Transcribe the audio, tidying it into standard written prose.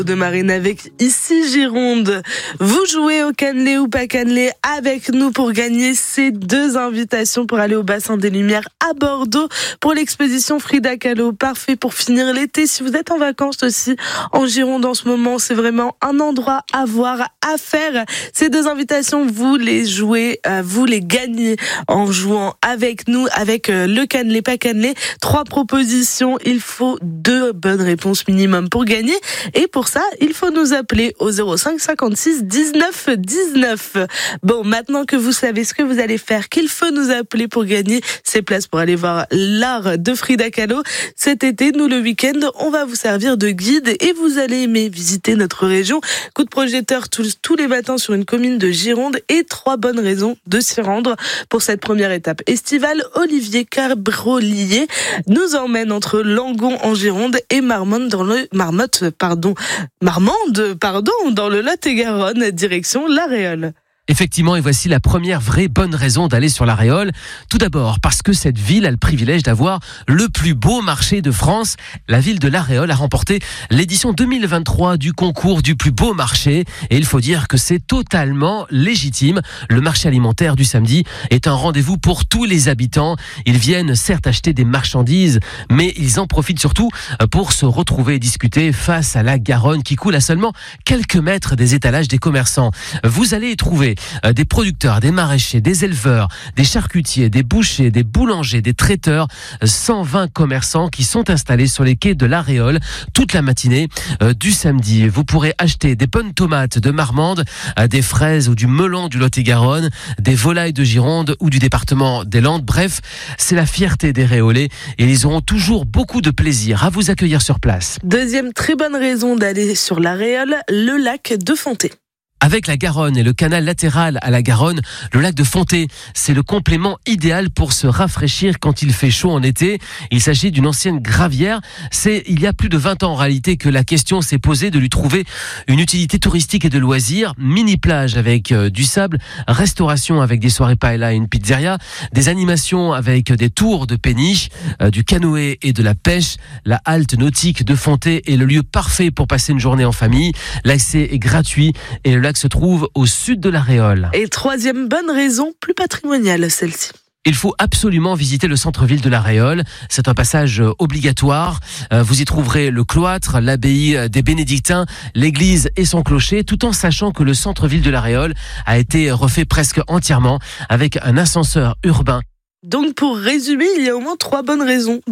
De Marine avec Ici Gironde. Vous jouez au cannelé ou pas cannelé avec nous pour gagner ces 2 invitations pour aller au Bassin des Lumières à Bordeaux pour l'exposition Frida Kahlo. Parfait pour finir l'été. Si vous êtes en vacances aussi en Gironde en ce moment, c'est vraiment un endroit à voir, à faire. Ces 2 invitations, vous les jouez, vous les gagnez en jouant avec nous, avec le cannelé, pas cannelé. 3 propositions. Il faut 2 bonnes réponses minimum pour gagner. Et pour ça, il faut nous appeler au 05 56 19 19. Bon, maintenant que vous savez ce que vous allez faire, qu'il faut nous appeler pour gagner ces places pour aller voir l'art de Frida Kahlo. Cet été, nous, le week-end, on va vous servir de guide et vous allez aimer visiter notre région. Coup de projecteur tous les matins sur une commune de Gironde et 3 bonnes raisons de s'y rendre pour cette première étape estivale. Olivier Cabrolier nous emmène entre Langon en Gironde et Marmande dans le Marmande, dans le Lot-et-Garonne, direction La Réole. Effectivement, et voici la première vraie bonne raison d'aller sur La Réole. Tout d'abord, parce que cette ville a le privilège d'avoir le plus beau marché de France. La ville de La Réole a remporté l'édition 2023 du concours du plus beau marché. Et il faut dire que c'est totalement légitime. Le marché alimentaire du samedi est un rendez-vous pour tous les habitants. Ils viennent certes acheter des marchandises, mais ils en profitent surtout pour se retrouver et discuter face à la Garonne qui coule à seulement quelques mètres des étalages des commerçants. Vous allez y trouver des producteurs, des maraîchers, des éleveurs, des charcutiers, des bouchers, des boulangers, des traiteurs, 120 commerçants qui sont installés sur les quais de La Réole toute la matinée du samedi. Vous pourrez acheter des bonnes tomates de Marmande, des fraises ou du melon du Lot-et-Garonne, des volailles de Gironde ou du département des Landes. Bref, c'est la fierté des Réolais et ils auront toujours beaucoup de plaisir à vous accueillir sur place. Deuxième très bonne raison d'aller sur La Réole, le lac de Fonté. Avec la Garonne et le canal latéral à la Garonne, le lac de Fonté, c'est le complément idéal pour se rafraîchir quand il fait chaud en été. Il s'agit d'une ancienne gravière. C'est il y a plus de 20 ans en réalité que la question s'est posée de lui trouver une utilité touristique et de loisirs. Mini-plage avec du sable, restauration avec des soirées paella et une pizzeria, des animations avec des tours de péniche, du canoë et de la pêche. La halte nautique de Fonté est le lieu parfait pour passer une journée en famille. L'accès est gratuit et le lac se trouve au sud de La Réole. Et 3e bonne raison, plus patrimoniale celle-ci. Il faut absolument visiter le centre-ville de La Réole. C'est un passage obligatoire. Vous y trouverez le cloître, l'abbaye des Bénédictins, l'église et son clocher, tout en sachant que le centre-ville de La Réole a été refait presque entièrement avec un ascenseur urbain. Donc pour résumer, il y a au moins 3 bonnes raisons